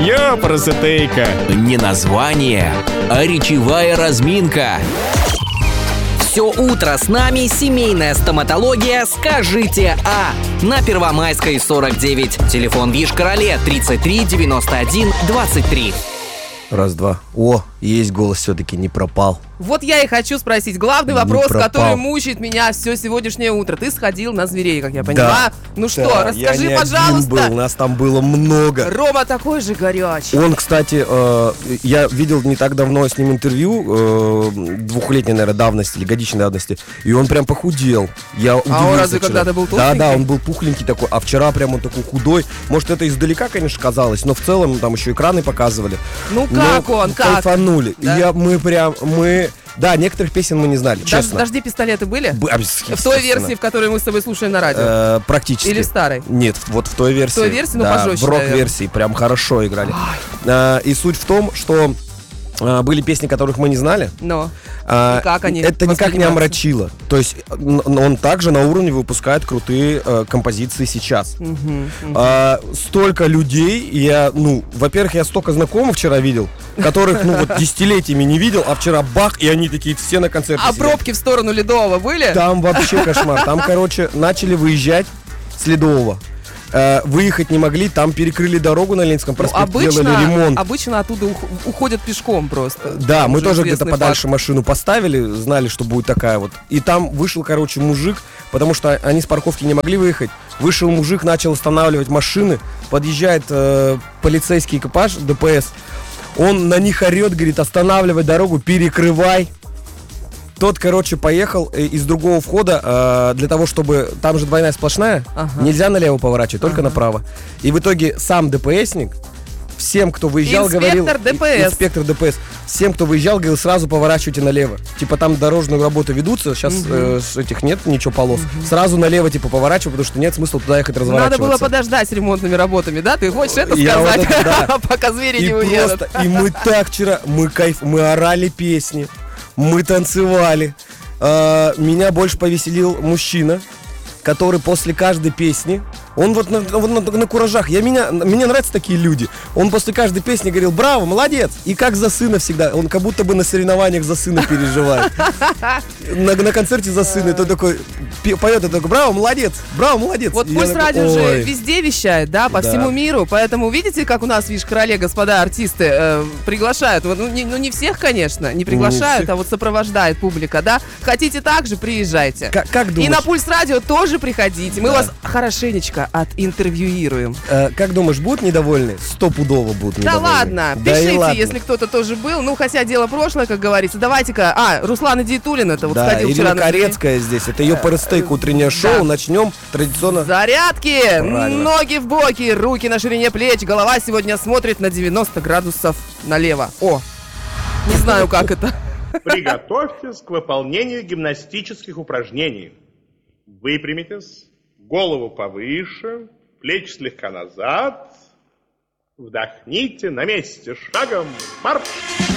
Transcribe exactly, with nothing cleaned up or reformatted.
Ёпрасотейка. Не название, а речевая разминка. Все утро с нами семейная стоматология «Скажите А» на Первомайской сорок девять. Телефон в Йошкар-Оле тридцать три девяносто один двадцать три. Раз-два. О, есть голос, все-таки не пропал. Вот я и хочу спросить. Главный Не вопрос, пропал. который мучает меня все сегодняшее утро. Ты сходил на зверей, как я понимаю. Ну что, Да, расскажи, я не пожалуйста. один был, нас там было много. Рома такой же горячий. Он, кстати, э, я видел не так давно с ним интервью, э, двухлетней, наверное, давности или годичной давности, и он прям похудел. Я удивился. А он разве вчера. когда-то был Да, толстенький? да, он был пухленький такой, а вчера прям он такой худой. Может, это издалека, конечно, казалось, но в целом там еще экраны показывали. Ну как Но он, как? Кайфанули. Да? Я, мы прям, мы... Да, некоторых песен мы не знали, Дож- честно. Дожди, пистолеты были? Б- а, В той естественно. версии, в которой мы с тобой слушаем на радио? Э, практически. Или в старой? Нет, вот в той версии. В той версии, ну, да, пожестче, в рок-версии прям хорошо играли. Э, и суть в том, что э, были песни, которых мы не знали. Но. А, И как они это никак не воспринимаются? омрачило. То есть н- он также на уровне выпускает крутые э, композиции сейчас. Мгм, мгм. А, столько людей, я, ну, во-первых, я столько знакомых вчера видел, которых, ну, вот десятилетиями не видел, а вчера бах, и они такие все на концерте А сидят. пробки в сторону Ледового были? Там вообще кошмар. Там, короче, начали выезжать с Ледового. Э, выехать не могли, там перекрыли дорогу на Ленинском Ну, проспекте, делали обычно, ремонт. обычно оттуда ух- уходят пешком просто. Да, Там мы же тоже где-то известный подальше факт. машину поставили, знали, что будет такая вот. И там вышел, короче, мужик, потому что они с парковки не могли выехать. Вышел мужик, начал останавливать машины, подъезжает э, полицейский экипаж ДПС. Он на них орет, говорит, останавливай дорогу, перекрывай. Тот, короче, поехал э, из другого входа э, для того, чтобы... Там же двойная сплошная, Ага. нельзя налево поворачивать, только Ага. направо. И в итоге сам ДПСник всем, кто выезжал, говорил... Инспектор и- ДПС. Инспектор ДПС. Всем, кто выезжал, говорил, сразу поворачивайте налево. Типа там дорожные работы ведутся, сейчас э, с этих нет ничего полос. Сразу налево, типа, поворачивай, потому что нет смысла туда ехать разворачиваться. Надо было подождать с ремонтными работами, да? Ты хочешь это Я вот сказать? это, да. Пока звери И не уедут. просто, и мы так вчера, мы кайф, мы орали песни, мы танцевали. А, меня больше повеселил мужчина, который после каждой песни, он вот на, вот на, на куражах, я, меня, мне нравятся такие люди, он после каждой песни говорил, браво, молодец, и как за сына всегда, он как будто бы на соревнованиях за сына переживает. На, на концерте за сына, и тот такой пе- поет, и такой, браво, молодец, браво, молодец. Вот И я пусть такой, радио же «Ой». везде вещает, да, по Да. всему миру. Поэтому видите, как у нас в Йошкар-Оле господа артисты э, приглашают. Вот, Ну не, ну, не всех, конечно, не приглашают, всех. а вот сопровождает публика, да. Хотите также, приезжайте. Как, как И думаешь, на Пульс Радио тоже приходите. Мы Да. вас хорошенечко оtinтервьюируем. э, как думаешь, будут недовольны? Стопудово будут Да недовольны. ладно, Да и пишите, ладно. если кто-то тоже был. Ну, хотя дело прошлое, как говорится. Давайте-ка. А, Руслан Идиетуллин это вот Да, сходил Ирина вчера на зверей. Корецкая здесь. Это ее перестейк утреннее шоу. да. Начнем традиционно. Зарядки! Правильно. Ноги в боки, руки на ширине плеч. Голова сегодня смотрит на девяносто градусов налево. О, не знаю, как это. Приготовьтесь к выполнению гимнастических упражнений. Выпрямитесь, голову повыше, плечи слегка назад. Вдохните на месте, шагом марш!